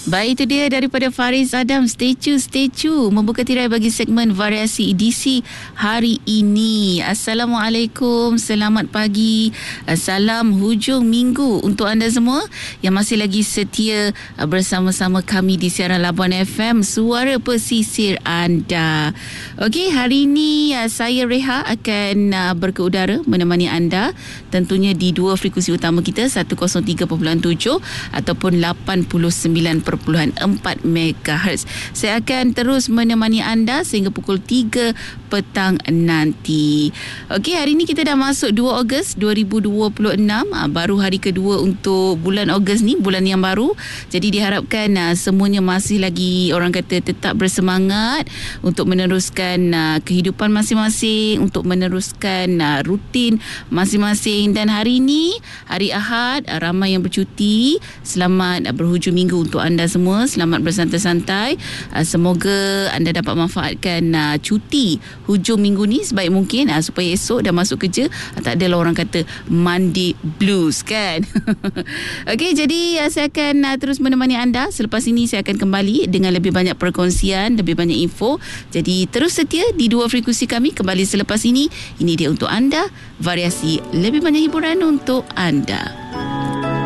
Baik, itu dia daripada Faris Adam. Stay tune membuka tirai bagi segmen variasi edisi hari ini. Assalamualaikum, selamat pagi, salam hujung minggu untuk anda semua yang masih lagi setia bersama-sama kami di siaran Labuan FM, suara pesisir anda. Okey, hari ini saya Reha akan berkeudara menemani anda tentunya di dua frekuensi utama kita, 103.7 ataupun 89.4 MHz. Saya akan terus menemani anda sehingga pukul 3 petang nanti. Okey, hari ini kita dah masuk 2 Ogos 2026. Baru hari kedua untuk bulan Ogos ni, bulan yang baru. Jadi diharapkan semuanya masih lagi, orang kata, tetap bersemangat untuk meneruskan kehidupan masing-masing, untuk meneruskan rutin masing-masing. Dan hari ini, hari Ahad, ramai yang bercuti. Selamat berhujung minggu untuk anda semua. Selamat bersantai-santai. Semoga anda dapat manfaatkan cuti hujung minggu ni sebaik mungkin supaya esok dah masuk kerja tak adalah orang kata Monday blues, kan. Okey, jadi saya akan terus menemani anda. Selepas ini saya akan kembali dengan lebih banyak perkongsian, lebih banyak info. Jadi terus setia di dua frekuensi kami. Kembali selepas ini. Ini dia untuk anda, variasi lebih banyak hiburan untuk anda.